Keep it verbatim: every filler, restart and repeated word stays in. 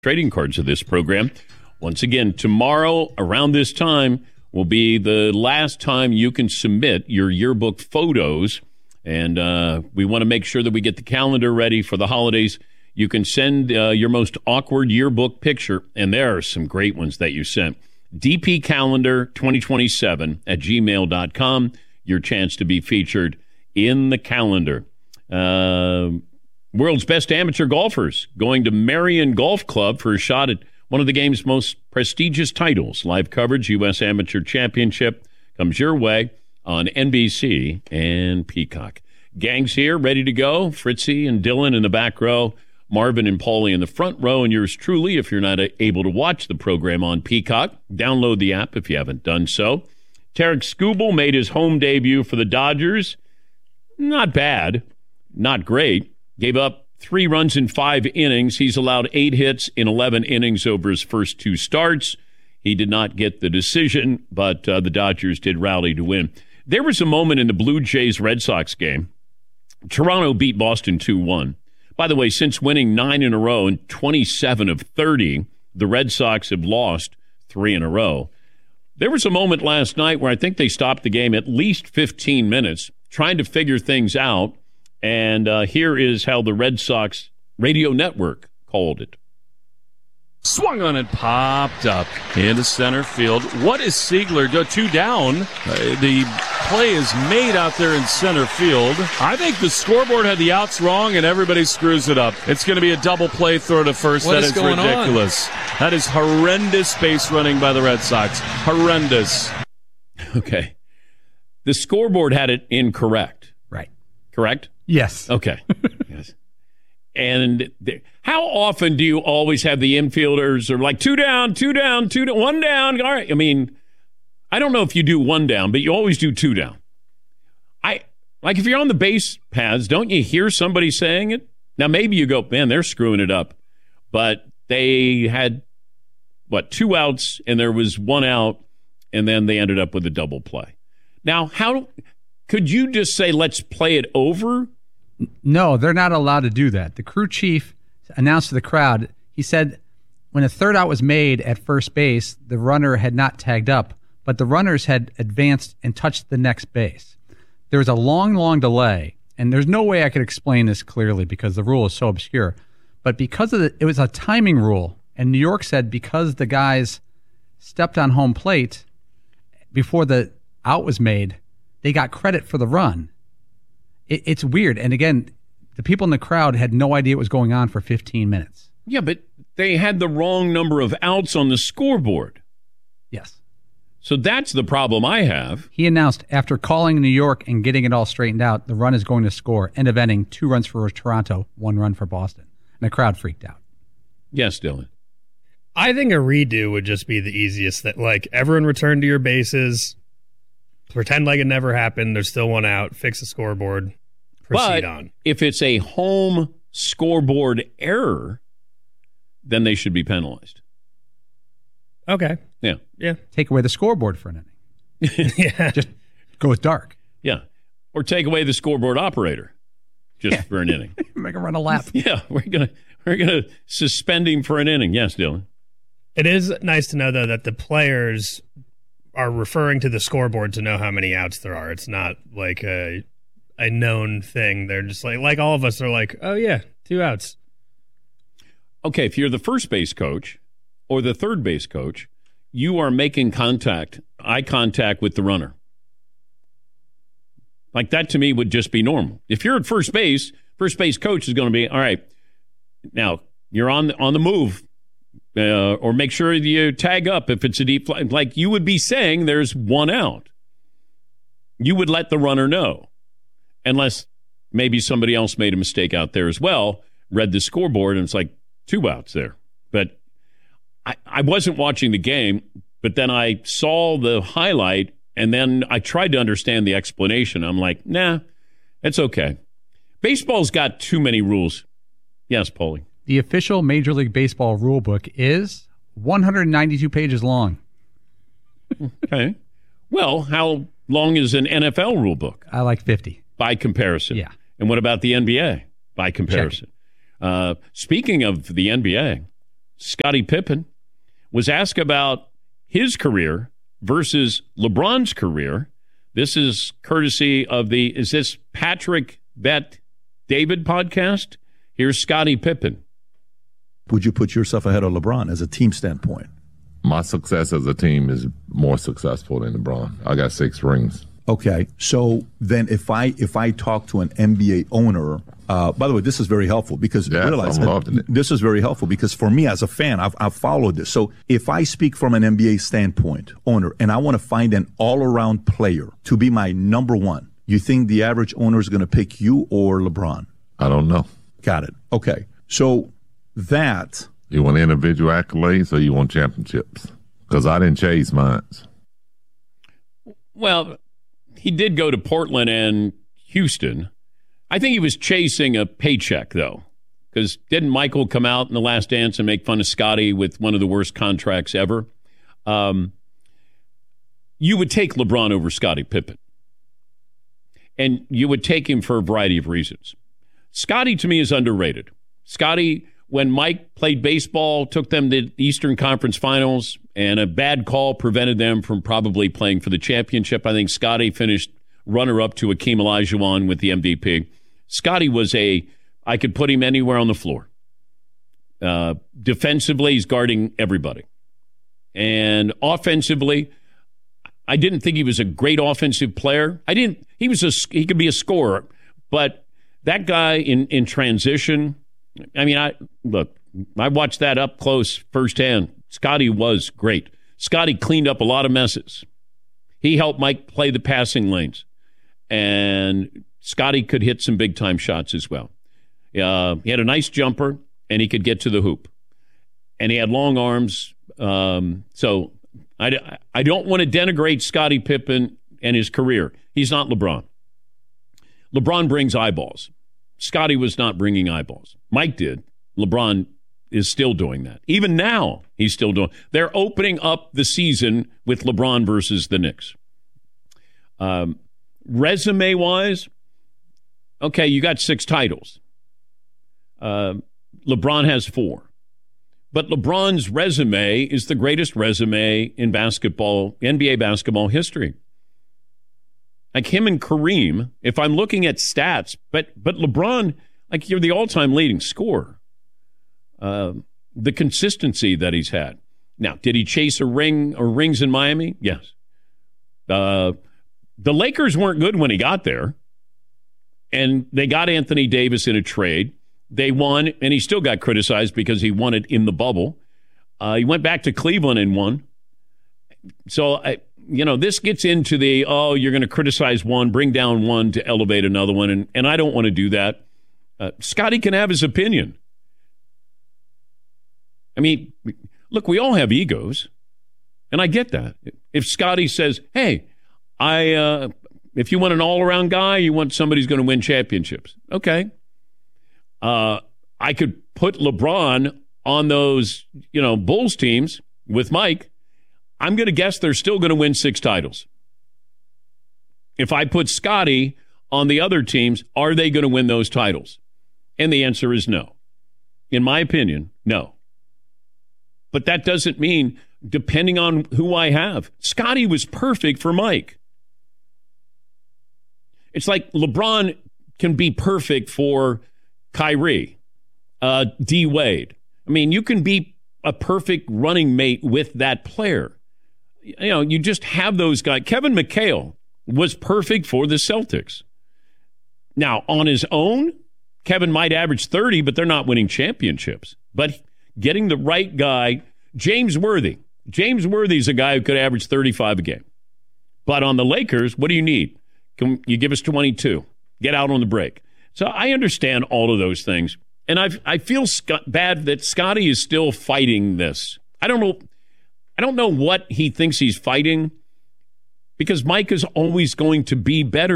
trading cards of this program. Once again, tomorrow around this time will be the last time you can submit your yearbook photos. And uh, we want to make sure that we get the calendar ready for the holidays. You can send uh, your most awkward yearbook picture, and there are some great ones that you sent. D P Calendar twenty twenty-seven at gmail dot com. Your chance to be featured in the calendar. Uh, world's best amateur golfers going to Marion Golf Club for a shot at one of the game's most prestigious titles. Live coverage, U S Amateur Championship, comes your way on N B C and Peacock. Gang's here, ready to go. Fritzy and Dylan in the back row. Marvin and Paulie in the front row, and yours truly if you're not able to watch the program on Peacock. Download the app if you haven't done so. Tarek Skubal made his home debut for the Dodgers. Not bad. Not great. Gave up three runs in five innings. He's allowed eight hits in eleven innings over his first two starts. He did not get the decision, but uh, the Dodgers did rally to win. There was a moment in the Blue Jays-Red Sox game. Toronto beat Boston two one. By the way, since winning nine in a row and twenty-seven of thirty, the Red Sox have lost three in a row. There was a moment last night where I think they stopped the game at least fifteen minutes trying to figure things out, and uh, here is how the Red Sox radio network called it. Swung on and popped up into center field. What is Siegler do? Two down. Uh, the play is made out there in center field. I think the scoreboard had the outs wrong and everybody screws it up. It's going to be a double play throw to first. What that is is going ridiculous. On? That is horrendous base running by the Red Sox. Horrendous. Okay. The scoreboard had it incorrect. Right. Correct? Yes. Okay. Yes. And th- how often do you always have the infielders are like two down, two down, two down, one down? All right. I mean, I don't know if you do one down, but you always do two down. I like if you're on the base paths, don't you hear somebody saying it? Now maybe you go, man, they're screwing it up. But they had what, two outs and there was one out, and then they ended up with a double play. Now, how could you just say, let's play it over? No, they're not allowed to do that. The crew chief announced to the crowd, he said when a third out was made at first base, the runner had not tagged up, but the runners had advanced and touched the next base. There was a long, long delay, and there's no way I could explain this clearly because the rule is so obscure. But because of the, it was a timing rule, and New York said because the guys stepped on home plate before the out was made, they got credit for the run. It, it's weird. And again, the people in the crowd had no idea what was going on for fifteen minutes. Yeah, but they had the wrong number of outs on the scoreboard. Yes. So that's the problem I have. He announced after calling New York and getting it all straightened out, the run is going to score. End of inning, two runs for Toronto, one run for Boston. And the crowd freaked out. Yes, Dylan. I think a redo would just be the easiest. That like everyone return to your bases, pretend like it never happened. There's still one out. Fix the scoreboard. Proceed but on. If it's a home scoreboard error, then they should be penalized. Okay. Yeah. Yeah. Take away the scoreboard for an inning. Yeah. Just go with dark. Yeah. Or take away the scoreboard operator just yeah. for an inning. Make him run a lap. Yeah. We're gonna we're gonna suspend him for an inning. Yes, Dylan. It is nice to know though that the players are referring to the scoreboard to know how many outs there are. It's not like a a known thing. They're just like like all of us are like, oh yeah, two outs. Okay, if you're the first base coach or the third base coach, you are making contact, eye contact with the runner. Like that to me would just be normal. If you're at first base, first base coach is going to be, all right, now you're on the, on the move. Uh, or make sure you tag up if it's a deep fly. Like you would be saying there's one out. You would let the runner know. Unless maybe somebody else made a mistake out there as well, read the scoreboard, and it's like two outs there. But I, I wasn't watching the game, but then I saw the highlight, and then I tried to understand the explanation. I'm like, nah, it's okay. Baseball's got too many rules. Yes, Paulie. The official Major League Baseball rule book is one hundred ninety-two pages long. Okay. Well, how long is an N F L rule book? I like fifty. By comparison. Yeah. And what about the N B A? By comparison. Uh, speaking of the N B A, Scottie Pippen, was asked about his career versus LeBron's career. This is courtesy of the, is this Patrick Bet David podcast? Here's Scottie Pippen. Would you put yourself ahead of LeBron as a team standpoint? My success as a team is more successful than LeBron. I got six rings. Okay, so then if I if I talk to an N B A owner, uh, by the way, this is very helpful because yes, realize I'm loving it. This is very helpful because for me as a fan, I've, I've followed this. So if I speak from an N B A standpoint, owner, and I want to find an all-around player to be my number one, you think the average owner is going to pick you or LeBron? I don't know. Got it. Okay, so that. You want individual accolades or you want championships? Because I didn't chase mine. Well, he did go to Portland and Houston. I think he was chasing a paycheck, though, because didn't Michael come out in The Last Dance and make fun of Scottie with one of the worst contracts ever? Um, you would take LeBron over Scottie Pippen. And you would take him for a variety of reasons. Scottie, to me, is underrated. Scottie, when Mike played baseball, took them to the Eastern Conference Finals, and a bad call prevented them from probably playing for the championship. I think Scottie finished runner-up to Akeem Olajuwon with the M V P. Scottie was a, I could put him anywhere on the floor. Uh, defensively, he's guarding everybody. And offensively, I didn't think he was a great offensive player. I didn't, he was a, he could be a scorer, but that guy in, in transition, I mean, I look, I watched that up close firsthand. Scottie was great. Scottie cleaned up a lot of messes. He helped Mike play the passing lanes. And Scottie could hit some big-time shots as well. Uh, he had a nice jumper, and he could get to the hoop. And he had long arms. Um, so I, I don't want to denigrate Scottie Pippen and his career. He's not LeBron. LeBron brings eyeballs. Scottie was not bringing eyeballs. Mike did. LeBron is still doing that. Even now, he's still doing. They're opening up the season with LeBron versus the Knicks. Um, resume-wise, okay, you got six titles. Uh, LeBron has four. But LeBron's resume is the greatest resume in basketball, N B A basketball history. Like him and Kareem, if I'm looking at stats, but but LeBron, like you're the all-time leading scorer. Uh, the consistency that he's had. Now, did he chase a ring or rings in Miami? Yes. Uh, the Lakers weren't good when he got there, and they got Anthony Davis in a trade. They won, and he still got criticized because he won it in the bubble. Uh, he went back to Cleveland and won. So, I, you know, this gets into the, oh, you're going to criticize one, bring down one to elevate another one, and, and I don't want to do that. Uh, Scottie can have his opinion. I mean, look, we all have egos, and I get that. If Scottie says, hey, I, uh, if you want an all-around guy, you want somebody who's going to win championships. Okay. Uh, I could put LeBron on those, you know, Bulls teams with Mike. I'm going to guess they're still going to win six titles. If I put Scottie on the other teams, are they going to win those titles? And the answer is no. In my opinion, no. But that doesn't mean, depending on who I have, Scottie was perfect for Mike. It's like LeBron can be perfect for Kyrie, uh, D. Wade. I mean, you can be a perfect running mate with that player. You know, you just have those guys. Kevin McHale was perfect for the Celtics. Now, on his own, Kevin might average thirty, but they're not winning championships. But getting the right guy, James Worthy. James Worthy's a guy who could average thirty-five a game. But on the Lakers, what do you need? Can you give us twenty-two? Get out on the break. So I understand all of those things. And I I feel sc- bad that Scottie is still fighting this. I don't know. I don't know what he thinks he's fighting, because Mike is always going to be better